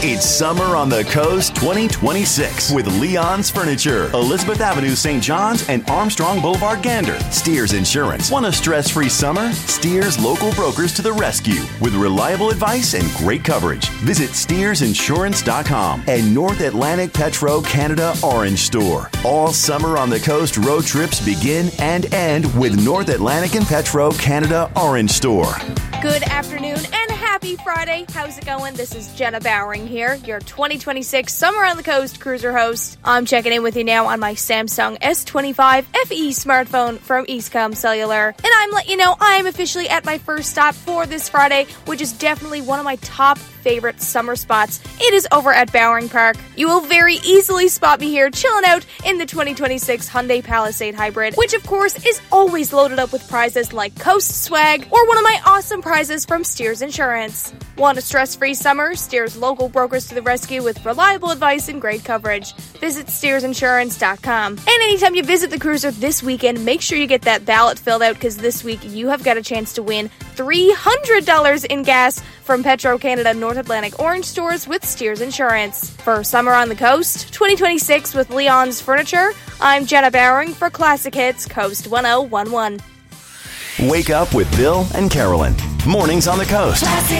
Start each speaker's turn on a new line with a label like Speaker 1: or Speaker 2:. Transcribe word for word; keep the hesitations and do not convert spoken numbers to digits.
Speaker 1: It's Summer on the Coast twenty twenty-six with Leon's Furniture, Elizabeth Avenue, Saint John's, and Armstrong Boulevard, Gander. Steers Insurance. Want a stress-free summer? Steers local brokers to the rescue with reliable advice and great coverage. Visit steers insurance dot com and North Atlantic Petro Canada Orange Store. All Summer on the Coast road trips begin and end with North Atlantic and Petro Canada Orange Store.
Speaker 2: Good afternoon and happy Friday. How's it going? This is Jenna Bowering here, your twenty twenty-six Summer on the Coast cruiser host. I'm checking in with you now on my Samsung S twenty-five F E smartphone from Eastcom Cellular. And I'm letting you know I'm officially at my first stop for this Friday, which is definitely one of my top favorite summer spots. It is over at Bowering Park. You will very easily spot me here chilling out in the twenty twenty-six Hyundai Palisade Hybrid, which of course is always loaded up with prizes like Coast Swag or one of my awesome prizes from Steers Insurance. Want a stress-free summer? Steers local brokers to the rescue with reliable advice and great coverage. Visit steers insurance dot com. And anytime you visit the cruiser this weekend, make sure you get that ballot filled out because this week you have got a chance to win three hundred dollars in gas from Petro Canada North Atlantic Orange stores with Steers Insurance. For Summer on the Coast twenty twenty-six with Leon's Furniture, I'm Jenna Bowering for Classic Hits Coast ten eleven.
Speaker 1: Wake up with Bill and Carolyn. Mornings on the Coast.
Speaker 3: Classic